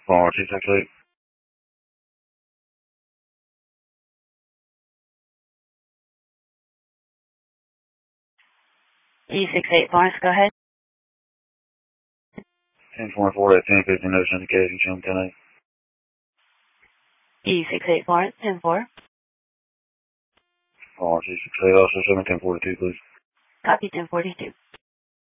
Bar 268. E68 Florence, go ahead. 1044 at 1050 notice indicated, June 10-8. E68 Florence, 10-4. Bar 268, also 71042, please. Copy 1042.